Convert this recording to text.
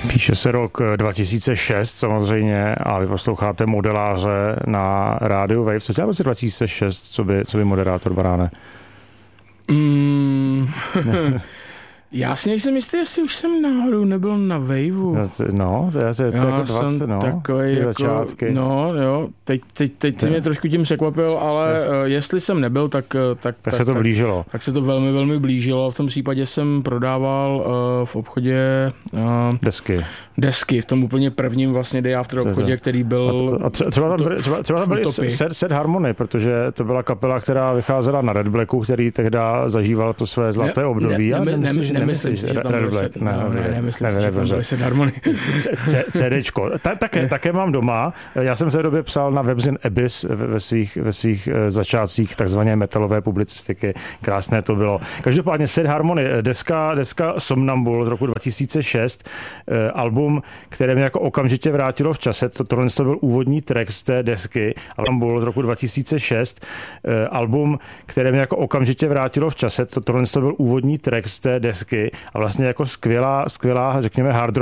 Píše se rok 2006 samozřejmě a vy posloucháte Modeláře na rádiu Wave. Co dělal v roce 2006, co by moderátor, Baráne? Já si nejsem jistý, jestli už jsem náhodou nebyl na Waveu. No, to je jako 20, no. Takový jako, začátky. No, jo, teď si mě trošku tím překvapil, ale jestli jsem nebyl, tak se to blížilo. Tak se to velmi, velmi blížilo. V tom případě jsem prodával v obchodě desky, v tom úplně prvním vlastně Day After obchodě, který byl... A třeba tam byly Set Harmony, protože to byla kapela, která vycházela na Red Blacku, který tehdy zažíval to své zlaté období. Nemyslím si, že tam byly Set Harmony. CDčko. Také mám doma. Já jsem v té době psal na webzine Abyss ve svých začátcích takzvané metalové publicistiky. Krásné to bylo. Každopádně Set Harmony, deska Somnambul z roku 2006, album, které mě jako okamžitě vrátilo v čase. Tohle to byl úvodní track z té desky. Somnambul z roku 2006, album, které mě jako okamžitě vrátilo v čase. Tohle to byl úvodní track z té desky a vlastně jako skvělá, řekněme, hard